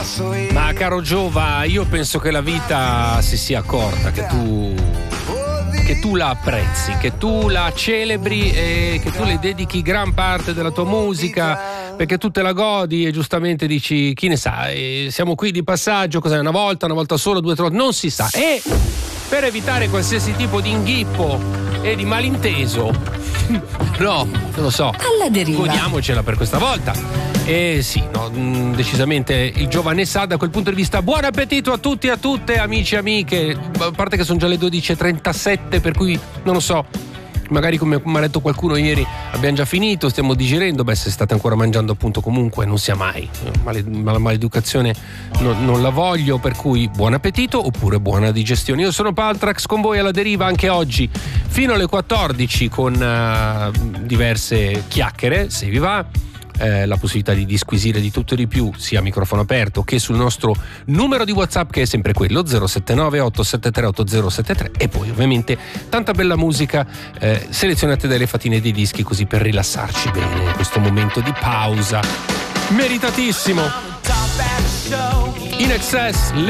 Ma caro Giova, io penso che la vita si sia accorta che tu la apprezzi, che tu la celebri e che tu le dedichi gran parte della tua musica, perché tu te la godi e giustamente dici, chi ne sa, siamo qui di passaggio, cos'è, una volta solo, 2 o 3 volte, non si sa. E per evitare qualsiasi tipo di inghippo e di malinteso, no, non lo so, alla deriva, godiamocela per questa volta. Sì, no, decisamente il giovane sa da quel punto di vista. Buon appetito a tutti e a tutte, amici e amiche, a parte che sono già le 12:37, per cui non lo so, magari come mi ha detto qualcuno ieri abbiamo già finito, stiamo digerendo. Beh, se state ancora mangiando, appunto, comunque non sia mai, la maleducazione non la voglio, per cui buon appetito oppure buona digestione. Io sono Paltrax, con voi alla deriva anche oggi fino alle 14 con diverse chiacchiere, se vi va. La possibilità di disquisire di tutto e di più sia a microfono aperto che sul nostro numero di WhatsApp, che è sempre quello 079 873 8073, e poi ovviamente tanta bella musica selezionate dalle fatine dei dischi, così per rilassarci bene in questo momento di pausa meritatissimo. In Excess,